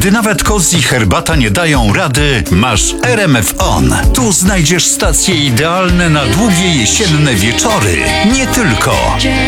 Gdy nawet koz i herbata nie dają rady, masz RMF On. Tu znajdziesz stacje idealne na długie jesienne wieczory. Nie tylko.